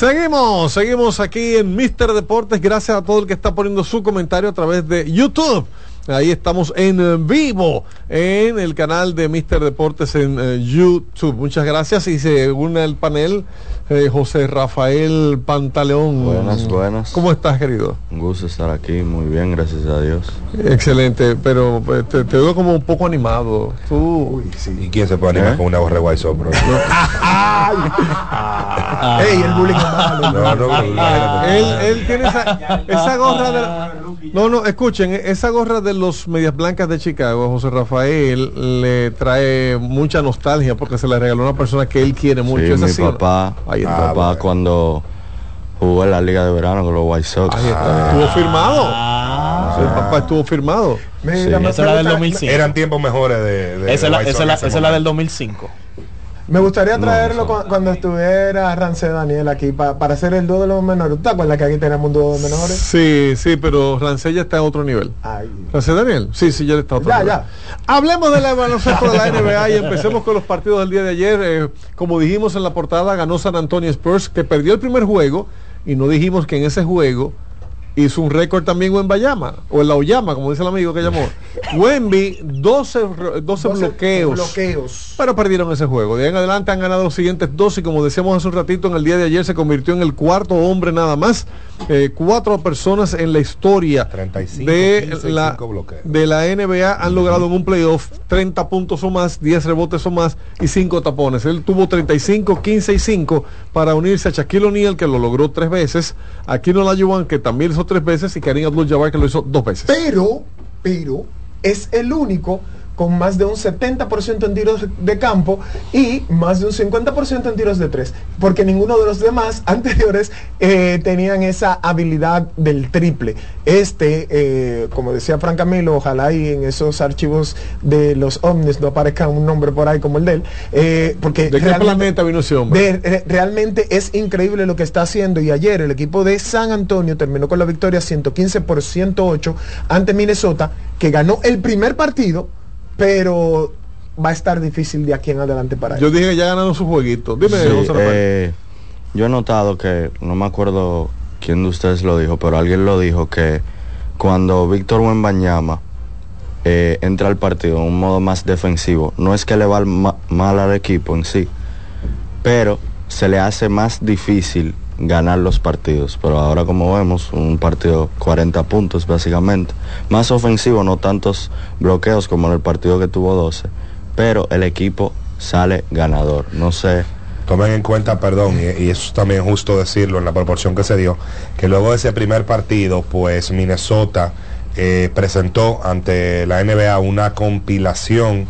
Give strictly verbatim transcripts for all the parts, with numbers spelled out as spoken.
Seguimos, seguimos aquí en míster Deportes. Gracias a todo el que está poniendo su comentario a través de YouTube. Ahí estamos en vivo en el canal de míster Deportes en uh, YouTube. Muchas gracias. Y se une al panel eh, José Rafael Pantaleón. Buenas, buenas. ¿Cómo estás, querido? Un gusto estar aquí, muy bien, gracias a Dios. Excelente, pero pues, te, te veo como un poco animado. Tú... Uy, sí. ¿Y quién se puede animar ¿Eh? con una gorra de White Sox, bro? ¡Ey, el bullying es malo! No, no, no, no, él, él tiene esa, esa gorra de... No, no, escuchen, esa gorra de los Medias Blancas de Chicago, José Rafael, le trae mucha nostalgia porque se la regaló a una persona que él quiere mucho. Sí, ¿Es mi así, papá, no? Ahí mi está. papá cuando jugó en la Liga de Verano con los White Sox. Ahí está. Estuvo firmado. Ah, el papá estuvo firmado. Mira, Sí. me Esa es la del dos mil cinco. Eran tiempos mejores de, de Esa es la, de White esa es la, Sox en esa ese es la del momento. dos mil cinco. Me gustaría traerlo No, cu- cuando estuviera Rance Daniel aquí pa- para hacer el dúo de los menores. ¿Tú te acuerdas que aquí tenemos un dúo de menores? Sí, sí, pero Rancel ya está a otro nivel. Ay. ¿Rancel Daniel? Sí, sí, ya está a otro Ya, nivel. ya. Hablemos del baloncesto de la N B A y empecemos con los partidos del día de ayer. Eh, como dijimos en la portada, ganó San Antonio Spurs, que perdió el primer juego, y no dijimos que en ese juego hizo un récord también Wembayama, o en la Oyama, como dice el amigo que llamó. Wemby, doce, doce bloqueos. bloqueos. Pero perdieron ese juego. De ahí en adelante han ganado los siguientes dos y como decíamos hace un ratito, en el día de ayer se convirtió en el cuarto hombre nada más. Eh, cuatro personas en la historia treinta y cinco, de, quince y la, cinco bloqueos. de la N B A han logrado en un playoff treinta puntos o más, diez rebotes o más y cinco tapones. Él tuvo treinta y cinco, quince y cinco para unirse a Shaquille O'Neal, que lo logró tres veces, a Kino Olajuwon, que también lo hizo tres veces, y Kareem Abdul-Jabbar, que lo hizo dos veces. Pero, pero, es el único con más de un setenta por ciento en tiros de campo y más de un cincuenta por ciento en tiros de tres, porque ninguno de los demás anteriores eh, tenían esa habilidad del triple. Este, eh, como decía Frank Camilo, ojalá y en esos archivos de los ovnis no aparezca un nombre por ahí como el de él, eh, porque ¿De qué planeta vino ese hombre? de, re, realmente es increíble lo que está haciendo, y ayer el equipo de San Antonio terminó con la victoria ciento quince por ciento ocho ante Minnesota, que ganó el primer partido, pero va a estar difícil de aquí en adelante para Yo ellos. dije que ya ganaron su jueguito. Dime, Sí, José Rafael. eh, yo he notado que, no me acuerdo quién de ustedes lo dijo, pero alguien lo dijo, que cuando Víctor Wembanyama eh, entra al partido en un modo más defensivo, no es que le va ma- mal al equipo en sí, pero se le hace más difícil ganar los partidos. Pero ahora, como vemos, un partido cuarenta puntos básicamente, más ofensivo, no tantos bloqueos como en el partido que tuvo doce, pero el equipo sale ganador. No sé. Tomen en cuenta, perdón, y, y eso es también justo decirlo en la proporción que se dio, que luego de ese primer partido, pues Minnesota eh, presentó ante la N B A una compilación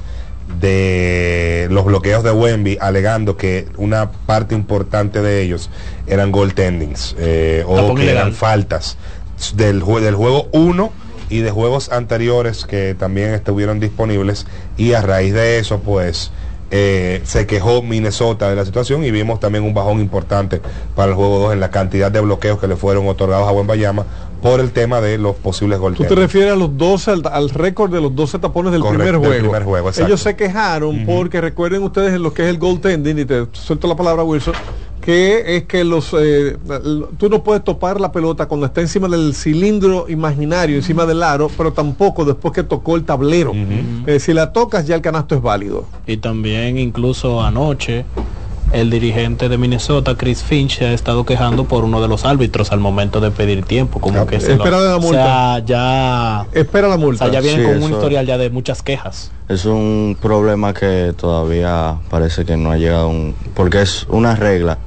de los bloqueos de Wemby, alegando que una parte importante de ellos eran goaltendings eh, o Tapón que ilegal. eran faltas del, jue- del juego uno y de juegos anteriores que también estuvieron disponibles, y a raíz de eso pues eh, se quejó Minnesota de la situación, y vimos también un bajón importante para el juego dos en la cantidad de bloqueos que le fueron otorgados a Wembanyama por el tema de los posibles Tú golpes. te refieres a los doce, al, al récord de los doce tapones del Correcto, primer del juego. primer juego, exacto. Ellos se quejaron Ujú. porque recuerden ustedes en lo que es el goaltending, y te suelto la palabra, Wilson, que es que los eh, tú no puedes topar la pelota cuando está encima del cilindro imaginario, encima del aro, pero tampoco después que tocó el tablero. Ujú. Eh, si la tocas, ya el canasto es válido. Y también incluso anoche el dirigente de Minnesota, Chris Finch, se ha estado quejando por uno de los árbitros al momento de pedir tiempo, como Ah, que se lo, espera de la o multa. sea, ya, Espera la o multa. sea, ya vienen Sí, con un eso- historial ya de muchas quejas. Es un problema que todavía parece que no ha llegado a un... porque es una regla